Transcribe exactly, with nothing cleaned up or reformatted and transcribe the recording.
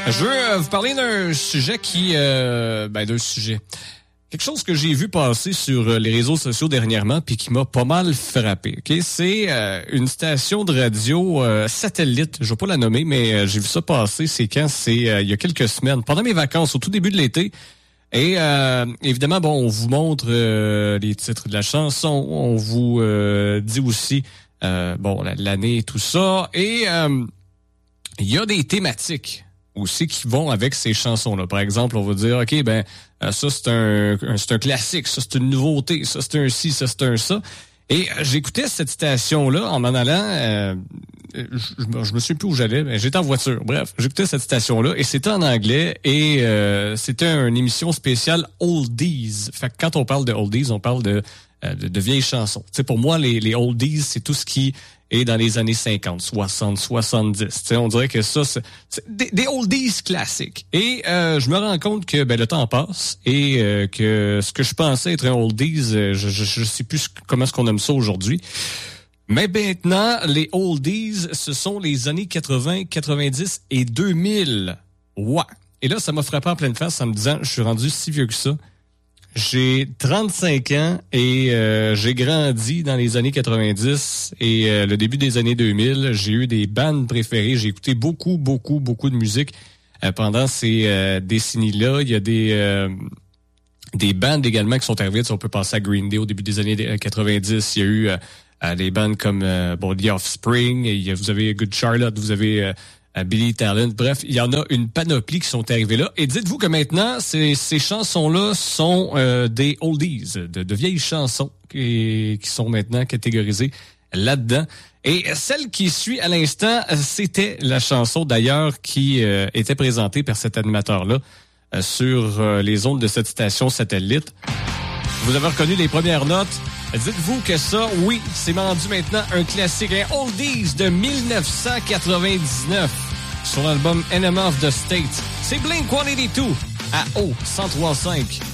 Je veux vous parler d'un sujet qui... Euh, ben, d'un sujet. Quelque chose que j'ai vu passer sur les réseaux sociaux dernièrement puis qui m'a pas mal frappé. Okay? C'est euh, une station de radio euh, satellite. Je vais pas la nommer, mais euh, j'ai vu ça passer. C'est quand? C'est euh, il y a quelques semaines. Pendant mes vacances, au tout début de l'été. Et euh, évidemment, bon, on vous montre euh, les titres de la chanson. On vous euh, dit aussi euh, bon l'année et tout ça. Et euh, il y a des thématiques aussi qui vont avec ces chansons-là. Par exemple, on va dire, OK, ben euh, ça, c'est un, un c'est un classique, ça, c'est une nouveauté, ça, c'est un ci, ça, c'est un ça. Et euh, j'écoutais cette station-là en m'en allant, euh, je, je me souviens plus où j'allais, mais j'étais en voiture. Bref, j'écoutais cette station-là et c'était en anglais et euh, c'était une émission spéciale Oldies. Fait que quand on parle de Oldies, on parle de, euh, de, de vieilles chansons. Tu sais, pour moi, les, les Oldies, c'est tout ce qui et dans les années cinquante, soixante, soixante-dix. T'sais, on dirait que ça, c'est, c'est des, des oldies classiques. Et euh, je me rends compte que ben, le temps passe et euh, que ce que je pensais être un oldies, je, je, je sais plus comment est-ce qu'on aime ça aujourd'hui. Mais maintenant, les oldies, ce sont les années quatre-vingts, quatre-vingt-dix et deux mille. Ouais. Et là, ça m'a frappé en pleine face en me disant, je suis rendu si vieux que ça. J'ai trente-cinq ans et euh, j'ai grandi dans les années quatre-vingt-dix et euh, le début des années deux mille. J'ai eu des bandes préférées. J'ai écouté beaucoup, beaucoup, beaucoup de musique euh, pendant ces euh, décennies-là. Il y a des euh, des bandes également qui sont arrivées. On peut penser à Green Day au début des années quatre-vingt-dix. Il y a eu euh, des bandes comme euh, bon, The Offspring. Il y a, vous avez Good Charlotte. Vous avez... Euh, à Billy Talent. Bref, il y en a une panoplie qui sont arrivées là. Et dites-vous que maintenant, ces, ces chansons-là sont euh, des oldies, de, de vieilles chansons qui, qui sont maintenant catégorisées là-dedans. Et celle qui suit à l'instant, c'était la chanson d'ailleurs qui euh, était présentée par cet animateur-là euh, sur euh, les ondes de cette station satellite. Vous avez reconnu les premières notes. Dites-vous que ça, oui, c'est rendu maintenant un classique, un oldies de dix-neuf cent quatre-vingt-dix-neuf sur l'album Enema of the State. C'est Blink cent quatre-vingt-deux à O cent trois virgule cinq.